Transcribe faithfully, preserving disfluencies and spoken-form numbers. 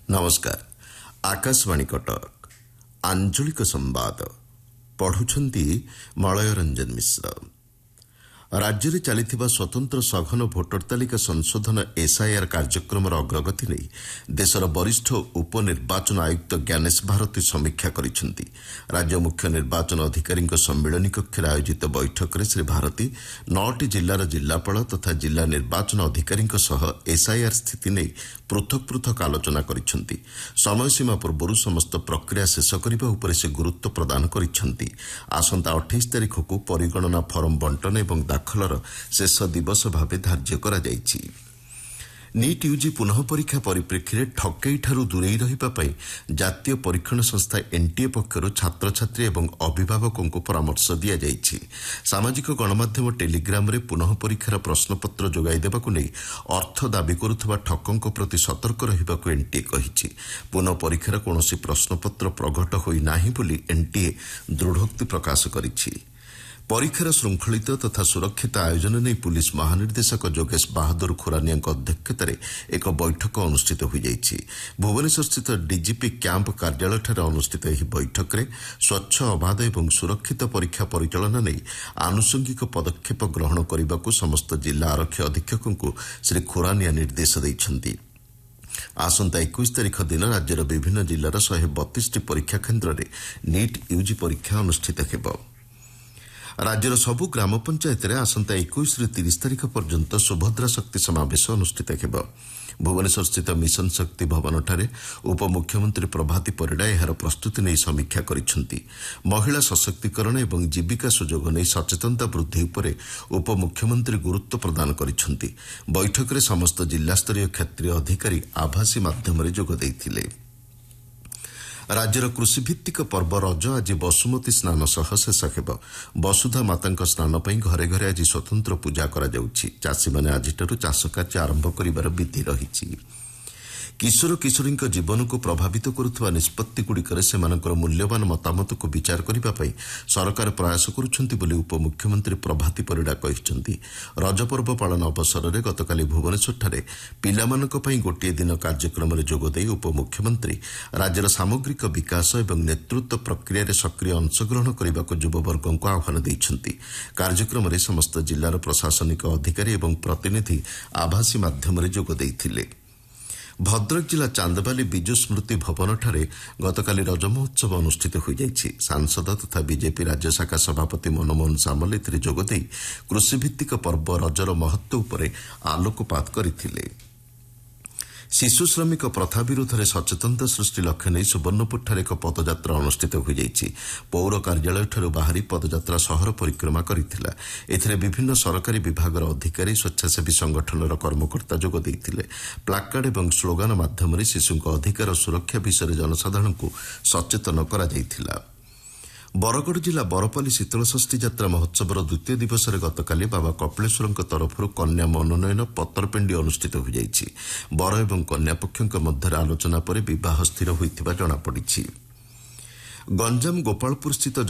नमस्कार आकाशवाणी कटक आंचलिक संवाद पढ़ुछंती मलय रंजन मिश्र। राज्य में चली स्वतंत्र सघन भोटर तालिका संशोधन एसआईआर कार्यक्रम अग्रगति नहीं देशर वरिष्ठ उपनिर्वाचन आयुक्त ज्ञानेश भारती समीक्षा करिसेंती। राज्य मुख्य निर्वाचन अधिकारी सम्मिलनी कक्ष आयोजित बैठक में श्री भारती नौटी जिलार जिलापाल तथा जिला निर्वाचन अधिकारी एसआईआर स्थिति नहीं पृथक पृथक आलोचना करिसेंती। समयसीमा पूर्व समस्त प्रक्रिया शेष करने उपर से गुरुत्व प्रदान करिसेंती। आसंता अठाईस तारिख को परिगणना फर्म बंटन एवं दाखलर शेष दिवस भाव धार्य करा जायछि। नीट यूजी पुनः परीक्षा परिप्रेक्षी में ठकई ठारू दूरे रहिबापई जातीय परीक्षण संस्था एनटीए पक्षर छात्र छात्री एवं अभिभावकों को परामर्श दिया जायछि। सामाजिक गणमाध्यम टेलीग्राम रे पुनः परीक्षार प्रश्नपत्र जोगाई देबाकु नै अर्थ दाबी करुथबा ठकंक प्रति सतर्क रहिबाकु एनटीए कहिछि। पुनः परीक्षार कोनोसी प्रश्नपत्र प्रघट होई नाही बोली एनटीए दृढ़ोक्ति प्रकाश करिछि। परीक्षार श्रृंखलित तथा सुरक्षित आयोजन नहीं पुलिस महानिर्देशक जोगेश बहादुर खुरानिया अध्यक्षतार एक बैठक अनुष्ठित हो जाइछि। भुवनेश्वर स्थित डीजीपी कैंप कार्यालय अनुष्ठित यह बैठक में स्वच्छ अबाध एवं सुरक्षित परीक्षा परिचालना नहीं आनुषंगिक पदक्षेप ग्रहण करने को समस्त जिला आरक्षी अधीक्षकों को श्री खुरानिया निर्देश देइछन्ति। आसंता इक्कीस तारिख दिन राज्यर विभिन्न जिलार शहे बतीस परीक्षा केन्द्र में नीट यूजी परीक्षा अनुष्ठित हेब। राज्यर सबु ग्राम पंचायत में आसंता इक्कीस रे तीस तारिख पर्यंत सुभद्रा शक्ति समावेश अनुष्ठित हेब। भुवनेश्वर स्थित मिशन शक्ति भवन ठारे उपमुख्यमंत्री प्रभाती परिडा एहार प्रस्तुति नहीं समीक्षा करिसेंती। महिला सशक्तिकरण एवं जीविका सुजोग नहीं सचेतनता वृद्धि उपरे उपमुख्यमंत्री गुरुत्व प्रदान करिसेंती। बैठक में समस्त जिलास्तरीय क्षेत्रीय अधिकारी आभासी माध्यम जोग देइथिले। राज्यर कृषिभित्तिक पर्व रज आज बसुमती स्नान सह शेष हेब। वसुधा माता स्नान पर घरे घरे आज स्वतंत्र पूजा करा जाउछि। चाषी माने आजिठारु चाष कार्य आरंभ करिबार विधि रहिछि। किशोर किशोरी जीवन को प्रभावित करुवा निष्पत्तिगुड़िकर से मूल्यवान मतामत को विचार करने सरकार प्रयास करुछंती बोली उपमुख्यमंत्री प्रभाती परिडा कहिसेंती। रजपर्व पालन अवसर में गतकाली भुवनेश्वर पिलामानक पई गोटे दिन कार्यक्रम में जोगदे उपमुख्यमंत्री राज्यर सामग्रिक विकास एवं नेतृत्व प्रक्रिया सक्रिय अंशग्रहण करने को युववर्ग को आह्वान देइछंती। कार्यक्रम में समस्त जिलार प्रशासनिक अधिकारी एवं प्रतिनिधि आभासी माध्यम जोग देइथिले। भद्रक जिला चांदबाली विजु स्मृति भवन ठारे गतकाली रज महोत्सव अनुष्ठित हो जाइछि। सांसद तथा बीजेपी राज्य शाखा सभापति मनमोहन सामल एथिरे जोगदे कृषिभित्तिक पर्व रजर महत्व उपरे आलोकपात करथिले। शिशु श्रमिक प्रथा विरोध में सचेतनता सृष्टि लक्ष्य नहीं सुवर्णपुर एक पदयात्रा अनुष्ठित हो जाइछि। पौर कार्यालय ठारू बाहरी पदयात्रा शहर परिक्रमा करिथिला। एथिरे विभिन्न सरकारी विभाग अधिकारी स्वेच्छासेवी संगठनर कर्मकर्ता जोग देइथिले। प्लाकार्ड एवं स्लोगान माध्यम शिशुक अधिकार सुरक्षा विषय जनसाधारण को सचेतन करा जाइथिला। बरगढ़ जिला बरपाली शीतलषष्ठी यात्रा महोत्सवर द्वितीय दिवस में गतकाली बाबा कपिलेश्वर तरफ कन्या मनोनयन पत्रपेंडी अनुष्ठित हो जाइछि। बर एवं कन्या पक्षों मध्य आलोचना पर विवाह स्थिर होइथिबा जणापड़िछि। गंजाम गोपालपुर स्थित